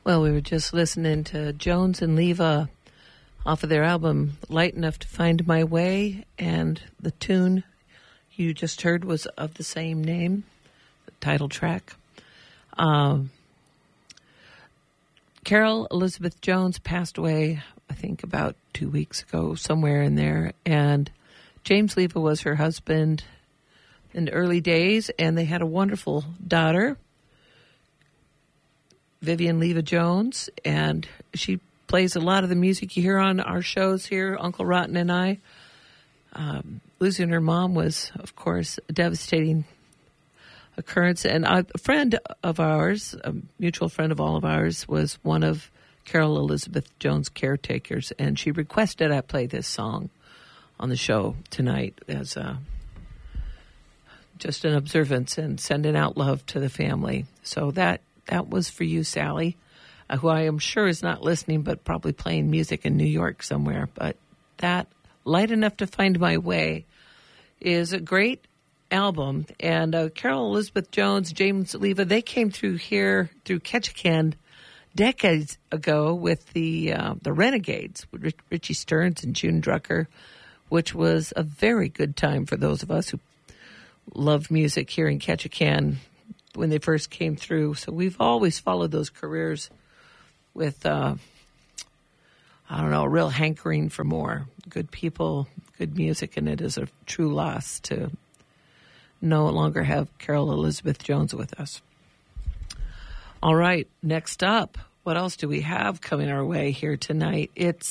Well, we were just listening to Jones and Leva off of their album Light Enough to Find My Way, and the tune you just heard was of the same name, the title track. Carol Elizabeth Jones passed away, I think, about 2 weeks ago, somewhere in there, and James Leva was her husband in the early days, and they had a wonderful daughter, Vivian Leva Jones, and she plays a lot of the music you hear on our shows here, Uncle Rotten and I. Losing her mom was, of course, a devastating occurrence, and a friend of ours, a mutual friend of all of ours, was one of Carol Elizabeth Jones' caretakers, and she requested I play this song on the show tonight as just an observance and sending out love to the family. So that was for you, Sally, who I am sure is not listening, but probably playing music in New York somewhere. But that Light Enough to Find My Way is a great album. And Carol Elizabeth Jones, James Leva, they came through here through Ketchikan decades ago with the Renegades, with Richie Stearns and June Drucker, which was a very good time for those of us who loved music here in Ketchikan when they first came through. So we've always followed those careers with, a real hankering for more. Good people, good music, and it is a true loss to no longer have Carol Elizabeth Jones with us. All right, next up, what else do we have coming our way here tonight? It's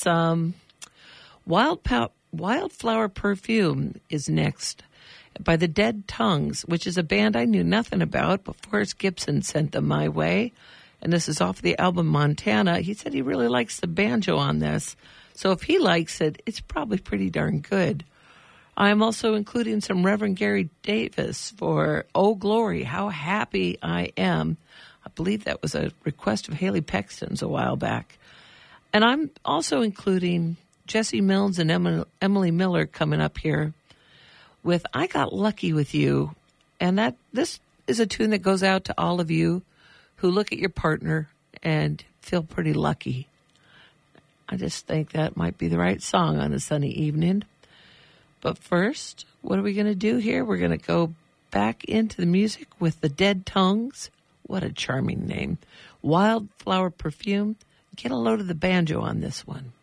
Wildflower Perfume is next, by the Dead Tongues, which is a band I knew nothing about, but Forrest Gibson sent them my way. And this is off the album Montana. He said he really likes the banjo on this. So if he likes it, it's probably pretty darn good. I'm also including some Reverend Gary Davis for Oh Glory, How Happy I Am. I believe that was a request of Haley Pexton's a while back. And I'm also including Jesse Mills and Emily Miller coming up here with I Got Lucky With You. And this is a tune that goes out to all of you who look at your partner and feel pretty lucky. I just think that might be the right song on a sunny evening. But first, what are we going to do here? We're going to go back into the music with the Dead Tongues. What a charming name. Wildflower Perfume. Get a load of the banjo on this one.